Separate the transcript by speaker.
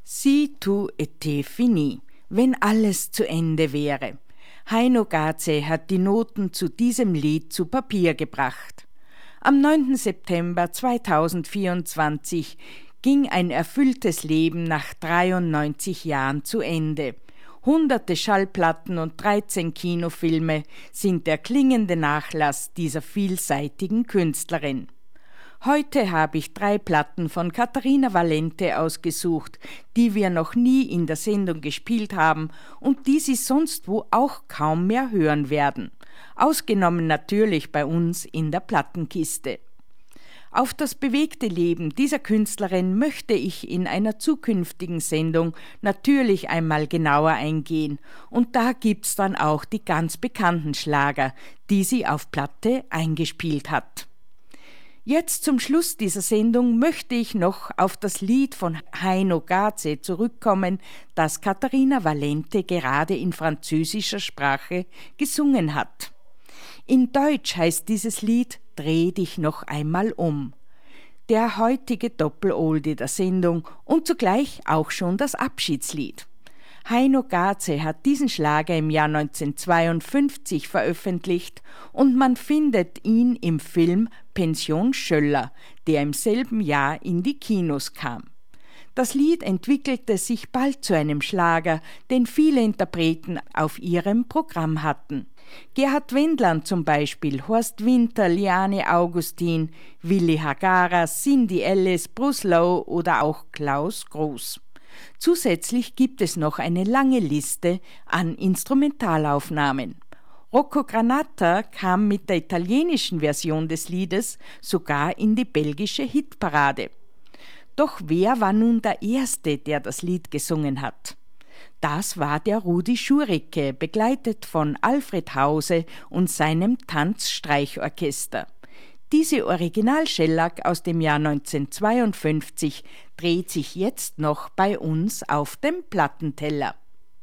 Speaker 1: Si tu était fini, wenn alles zu Ende wäre. Heino Gaze hat die Noten zu diesem Lied zu Papier gebracht. Am 9. September 2024 ging ein erfülltes Leben nach 93 Jahren zu Ende. Hunderte Schallplatten und 13 Kinofilme sind der klingende Nachlass dieser vielseitigen Künstlerin. Heute habe ich 3 Platten von Caterina Valente ausgesucht, die wir noch nie in der Sendung gespielt haben und die Sie sonst wo auch kaum mehr hören werden. Ausgenommen natürlich bei uns in der Plattenkiste. Auf das bewegte Leben dieser Künstlerin möchte ich in einer zukünftigen Sendung natürlich einmal genauer eingehen. Und da gibt's dann auch die ganz bekannten Schlager, die sie auf Platte eingespielt hat. Jetzt zum Schluss dieser Sendung möchte ich noch auf das Lied von Heino Gaze zurückkommen, das Caterina Valente gerade in französischer Sprache gesungen hat. In Deutsch heißt dieses Lied »Dreh dich noch einmal um«. Der heutige Doppel-Oldie der Sendung und zugleich auch schon das Abschiedslied. Heino Gaze hat diesen Schlager im Jahr 1952 veröffentlicht und man findet ihn im Film Pension Schöller, der im selben Jahr in die Kinos kam. Das Lied entwickelte sich bald zu einem Schlager, den viele Interpreten auf ihrem Programm hatten. Gerhard Wendland zum Beispiel, Horst Winter, Liane Augustin, Willi Hagara, Cindy Ellis, Bruce Lowe oder auch Klaus Groß. Zusätzlich gibt es noch eine lange Liste an Instrumentalaufnahmen. Rocco Granata kam mit der italienischen Version des Liedes sogar in die belgische Hitparade. Doch wer war nun der Erste, der das Lied gesungen hat? Das war der Rudi Schuricke, begleitet von Alfred Hause und seinem Tanzstreichorchester. Diese Original-Schellack aus dem Jahr 1952 dreht sich jetzt noch bei uns auf dem Plattenteller.